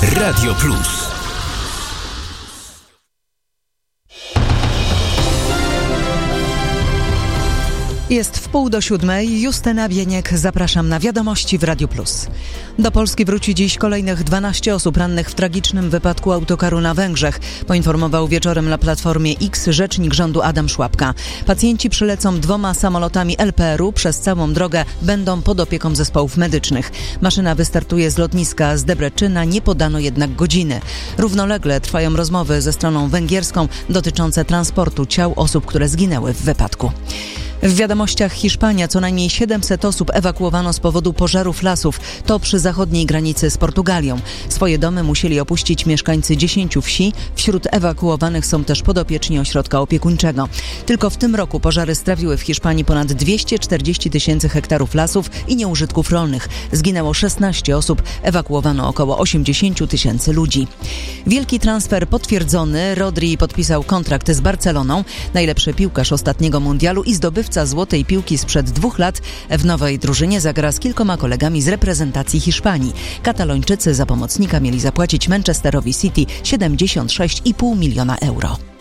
Radio Plus. Jest 6:30. Justyna Bieniek. Zapraszam na wiadomości w Radio Plus. Do Polski wróci dziś kolejnych 12 osób rannych w tragicznym wypadku autokaru na Węgrzech, poinformował wieczorem na Platformie X rzecznik rządu Adam Szłapka. Pacjenci przylecą 2 samolotami LPR-u. Przez całą drogę będą pod opieką zespołów medycznych. Maszyna wystartuje z lotniska z Debreczyna, nie podano jednak godziny. Równolegle trwają rozmowy ze stroną węgierską dotyczące transportu ciał osób, które zginęły w wypadku. W wiadomościach Hiszpania co najmniej 700 osób ewakuowano z powodu pożarów lasów. To przy zachodniej granicy z Portugalią. Swoje domy musieli opuścić mieszkańcy 10 wsi. Wśród ewakuowanych są też podopieczni ośrodka opiekuńczego. Tylko w tym roku pożary strawiły w Hiszpanii ponad 240 000 hektarów lasów i nieużytków rolnych. Zginęło 16 osób, ewakuowano około 80 000 ludzi. Wielki transfer potwierdzony. Rodri podpisał kontrakt z Barceloną. Najlepszy piłkarz ostatniego mundialu i zdobywca złotej piłki sprzed 2 lat w nowej drużynie zagra z kilkoma kolegami z reprezentacji Hiszpanii. Katalończycy za pomocnika mieli zapłacić Manchesterowi City 76,5 miliona euro.